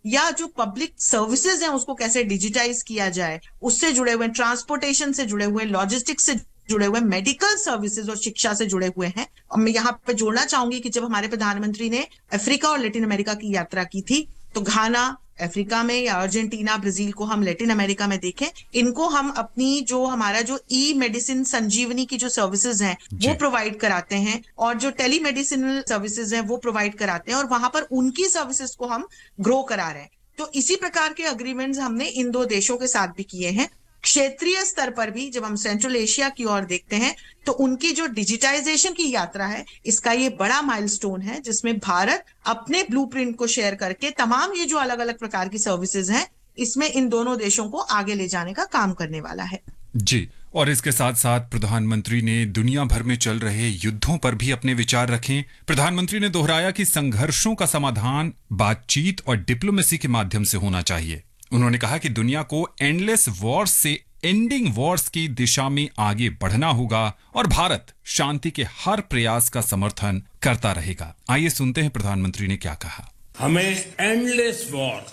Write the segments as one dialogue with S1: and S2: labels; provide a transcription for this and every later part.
S1: या जो public services हैं उसको कैसे डिजिटाइज किया जाए, उससे जुड़े हुए, ट्रांसपोर्टेशन से जुड़े हुए, लॉजिस्टिक्स से जुड़े हुए, मेडिकल सर्विसेज और शिक्षा से जुड़े हुए हैं। और मैं यहाँ पे जोड़ना चाहूंगी कि जब हमारे प्रधानमंत्री ने अफ्रीका और लैटिन अमेरिका की यात्रा की थी, तो घाना अफ्रीका में या अर्जेंटीना, ब्राजील को हम लैटिन अमेरिका में देखें, इनको हम अपनी जो हमारा जो ई मेडिसिन संजीवनी की जो सर्विसेज हैं वो प्रोवाइड कराते हैं, और जो टेली मेडिसिनल सर्विसेज हैं वो प्रोवाइड कराते हैं, और वहां पर उनकी सर्विसेज को हम ग्रो करा रहे हैं। तो इसी प्रकार के अग्रीमेंट्स हमने इन दो देशों के साथ भी किए हैं। क्षेत्रीय स्तर पर भी जब हम सेंट्रल एशिया की ओर देखते हैं, तो उनकी जो डिजिटाइजेशन की यात्रा है, इसका ये बड़ा माइलस्टोन है, जिसमें भारत अपने ब्लूप्रिंट को शेयर करके तमाम ये जो अलग अलग प्रकार की सर्विसेज हैं, इसमें इन दोनों देशों को आगे ले जाने का काम करने वाला है।
S2: जी, और इसके साथ साथ प्रधानमंत्री ने दुनिया भर में चल रहे युद्धों पर भी अपने विचार रखे। प्रधानमंत्री ने दोहराया कि संघर्षों का समाधान बातचीत और डिप्लोमेसी के माध्यम से होना चाहिए। उन्होंने कहा कि दुनिया को एंडलेस वॉर्स से एंडिंग वॉर्स की दिशा में आगे बढ़ना होगा और भारत शांति के हर प्रयास का समर्थन करता रहेगा। आइए सुनते हैं प्रधानमंत्री ने क्या कहा।
S3: हमें एंडलेस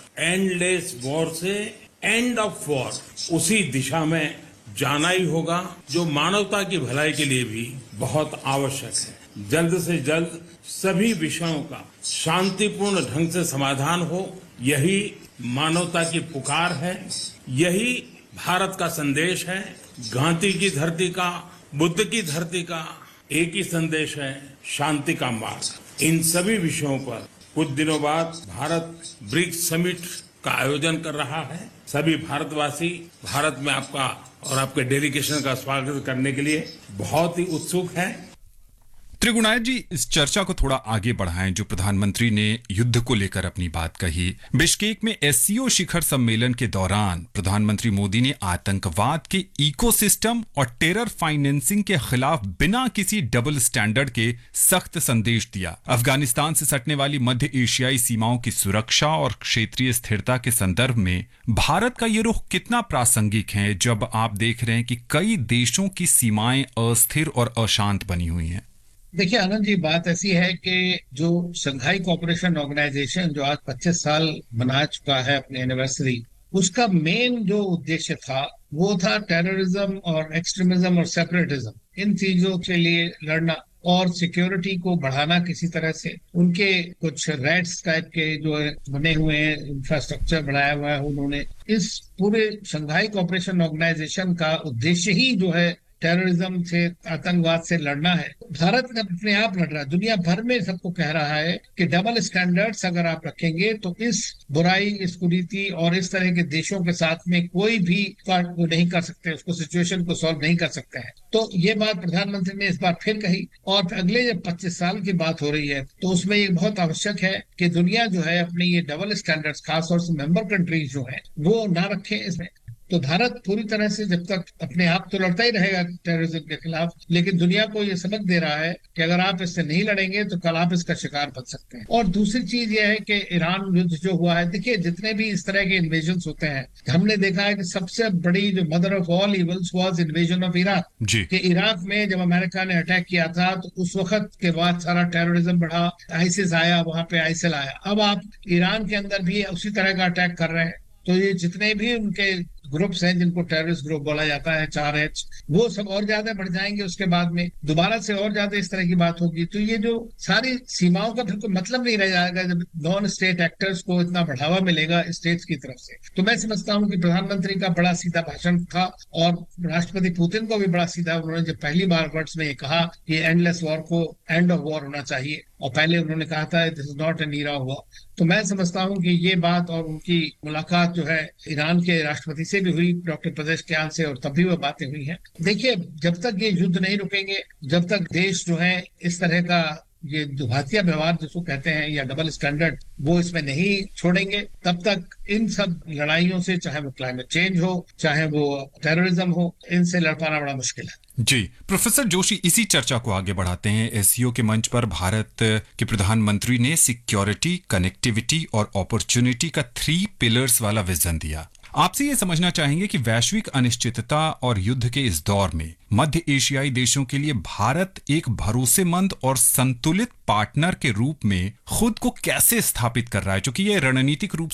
S3: वॉर से एंड ऑफ वॉर, उसी दिशा में जाना ही होगा, जो मानवता की भलाई के लिए भी बहुत आवश्यक है। जल्द से जल्द सभी विषयों का शांतिपूर्ण ढंग से समाधान हो, यही मानवता की पुकार है, यही भारत का संदेश है। गांधी की धरती का, बुद्ध की धरती का एक ही संदेश है, शांति का मार्ग। इन सभी विषयों पर कुछ दिनों बाद भारत ब्रिक्स समिट का आयोजन कर रहा है। सभी भारतवासी भारत में आपका और आपके डेलीगेशन का स्वागत करने के लिए बहुत ही उत्सुक हैं।
S2: त्रिगुणायत जी, इस चर्चा को थोड़ा आगे बढ़ाएं। जो प्रधानमंत्री ने युद्ध को लेकर अपनी बात कही, बिश्केक में एससीओ शिखर सम्मेलन के दौरान प्रधानमंत्री मोदी ने आतंकवाद के इकोसिस्टम और टेरर फाइनेंसिंग के खिलाफ बिना किसी डबल स्टैंडर्ड के सख्त संदेश दिया। अफगानिस्तान से सटने वाली मध्य एशियाई सीमाओं की सुरक्षा और क्षेत्रीय स्थिरता के संदर्भ में भारत का ये रुख कितना प्रासंगिक है, जब आप देख रहे हैं कि कई देशों की सीमाएं अस्थिर और अशांत बनी हुई हैं?
S4: देखिए आनंद जी, बात ऐसी है कि जो शंघाई कोऑपरेशन ऑर्गेनाइजेशन जो आज 25 साल मना चुका है अपनी एनिवर्सरी, उसका मेन जो उद्देश्य था वो था टेररिज्म और एक्सट्रीमिज्म और सेपरेटिज्म, इन चीजों के लिए लड़ना और सिक्योरिटी को बढ़ाना किसी तरह से। उनके कुछ रेड्स टाइप के जो बने हुए हैं, इंफ्रास्ट्रक्चर बनाया हुआ है उन्होंने। इस पूरे शंघाई कोऑपरेशन ऑर्गेनाइजेशन का उद्देश्य ही जो है टेररिज्म से, आतंकवाद से लड़ना है। भारत अपने आप लड़ रहा है, दुनिया भर में सबको कह रहा है कि डबल स्टैंडर्ड्स अगर आप रखेंगे तो इस बुराई, इस कुरीति और इस तरह के देशों के साथ में कोई भी वो नहीं कर सकते, उसको सिचुएशन को सॉल्व नहीं कर सकते हैं। तो ये बात प्रधानमंत्री ने इस बार फिर कही। और अगले जब 25 साल की बात हो रही है तो उसमें ये बहुत आवश्यक है कि दुनिया जो है अपने ये डबल स्टैंडर्ड्स, खासतौर से मेंबर कंट्रीज जो है वो ना रखे इसमें। तो भारत पूरी तरह से जब तक अपने आप तो लड़ता ही रहेगा टेररिज्म के खिलाफ, लेकिन दुनिया को ये सबक दे रहा है कि अगर आप इससे नहीं लड़ेंगे तो कल आप इसका शिकार बन सकते हैं। और दूसरी चीज ये है कि ईरान युद्ध जो हुआ है, देखिए जितने भी इस तरह के इन्वेजन होते हैं, हमने देखा है कि सबसे बड़ी जो mother of all evils was invasion of Iraq. कि इराक में जब अमेरिका ने अटैक किया था तो उस वक्त के बाद सारा टेररिज्म बढ़ा, आईसिस आया, वहां पे आईसिल आया। अब आप ईरान के अंदर भी उसी तरह का अटैक कर रहे हैं। तो ये जितने भी उनके ग्रुप्स हैं जिनको टेररिस्ट ग्रुप बोला जाता है, 4H, वो सब और ज्यादा बढ़ जाएंगे। उसके बाद में दोबारा से और ज्यादा इस तरह की बात होगी। तो ये जो सारी सीमाओं का फिर कोई मतलब नहीं रह जाएगा जब नॉन स्टेट एक्टर्स को इतना बढ़ावा मिलेगा स्टेट्स की तरफ से। तो मैं समझता हूँ कि प्रधानमंत्री का बड़ा सीधा भाषण था, और राष्ट्रपति पुतिन को भी बड़ा सीधा, उन्होंने जब पहली बार वर्ड्स में ये कहा कि एंडलेस वॉर को एंड ऑफ वॉर होना चाहिए, और पहले उन्होंने कहा था this is not an era of war. तो मैं समझता हूँ कि ये बात, और उनकी मुलाकात जो है ईरान के राष्ट्रपति से भी हुई, डॉक्टर पेजेश्कियान से, और तब भी वो बातें हुई हैं। देखिए जब तक ये युद्ध नहीं रुकेंगे, जब तक देश जो है इस तरह का ये दुभातिया व्यवहार जिसको कहते हैं या डबल स्टैंडर्ड वो इसमें नहीं छोड़ेंगे, तब तक इन सब लड़ाइयों से, चाहे वो क्लाइमेट चेंज हो, चाहे वो टेररिज्म हो, इनसे लड़ पाना बड़ा मुश्किल है।
S2: जी प्रोफेसर जोशी, इसी चर्चा को आगे बढ़ाते हैं। एससीओ के मंच पर भारत के प्रधानमंत्री ने सिक्योरिटी, कनेक्टिविटी और अपॉर्चुनिटी का 3 पिलर्स वाला विजन दिया। आपसे ये समझना चाहेंगे कि वैश्विक अनिश्चितता और युद्ध के इस दौर में मध्य एशियाई देशों के लिए भारत एक भरोसेमंद और संतुलित पार्टनर के रूप में खुद को कैसे स्थापित कर रहा है, क्योंकि ये रणनीतिक रूप